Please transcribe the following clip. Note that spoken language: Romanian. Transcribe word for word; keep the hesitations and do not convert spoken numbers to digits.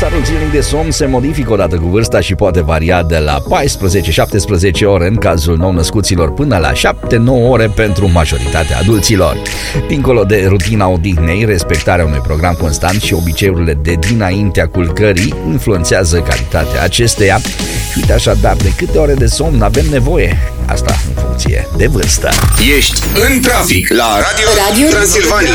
Necesarul zilnic de somn se modifică odată cu vârsta și poate varia de la paisprezece șaptesprezece ore în cazul nou-născuților până la șapte nouă ore pentru majoritatea adulților. Dincolo de rutina odihnei, respectarea unui program constant și obiceiurile de dinaintea culcării influențează calitatea acesteia. Și uite așadar de câte ore de somn avem nevoie, asta în funcție de vârstă. Ești în trafic la Radio, Radio Transilvania.